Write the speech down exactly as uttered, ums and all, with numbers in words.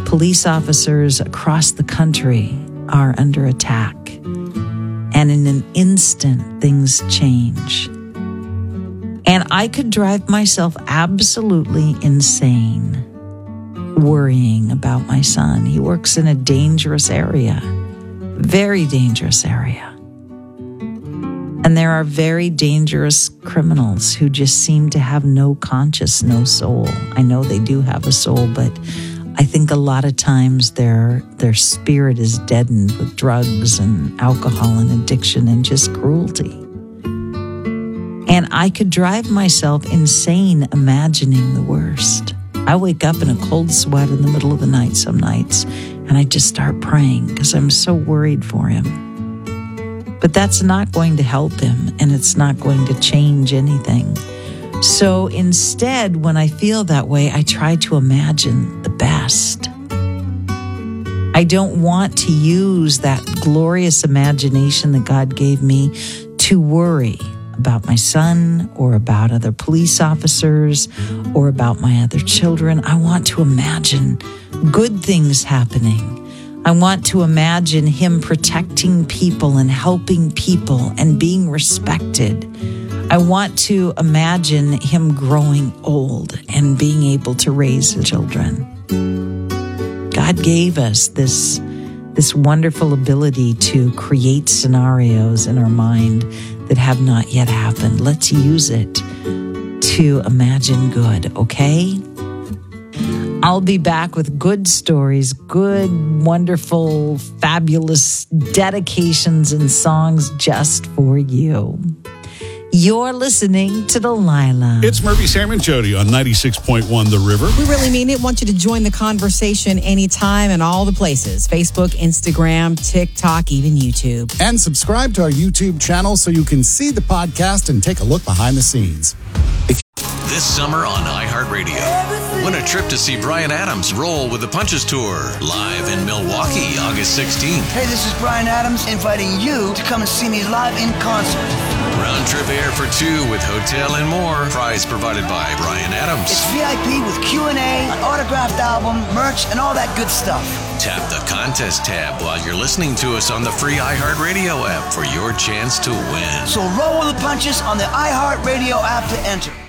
Police officers across the country are under attack. And in an instant, things change. And I could drive myself absolutely insane worrying about my son. He works in a dangerous area, very dangerous area. And there are very dangerous criminals who just seem to have no conscience, no soul. I know they do have a soul, but I think a lot of times their their spirit is deadened with drugs and alcohol and addiction and just cruelty. And I could drive myself insane imagining the worst. I wake up in a cold sweat in the middle of the night some nights, and I just start praying because I'm so worried for him. But that's not going to help him, and it's not going to change anything. So instead, when I feel that way, I try to imagine the best. I don't want to use that glorious imagination that God gave me to worry about my son or about other police officers or about my other children. I want to imagine good things happening. I want to imagine him protecting people and helping people and being respected. I want to imagine him growing old and being able to raise his children. God gave us this, this wonderful ability to create scenarios in our mind that have not yet happened. Let's use it to imagine good, okay? I'll be back with good stories, good, wonderful, fabulous dedications and songs just for you. You're listening to Delilah. It's Murphy, Sam, and Jody on ninety-six point one The River. We really mean it. Want you to join the conversation anytime and all the places. Facebook, Instagram, TikTok, even YouTube. And subscribe to our YouTube channel so you can see the podcast and take a look behind the scenes. If This summer on iHeartRadio, win a trip to see Bryan Adams roll with the Punches Tour, live in Milwaukee, August sixteenth. Hey, this is Bryan Adams inviting you to come and see me live in concert. Round trip air for two with hotel and more. Prize provided by Bryan Adams. It's V I P with Q and A, an autographed album, merch, and all that good stuff. Tap the contest tab while you're listening to us on the free iHeartRadio app for your chance to win. So roll with the punches on the iHeartRadio app to enter.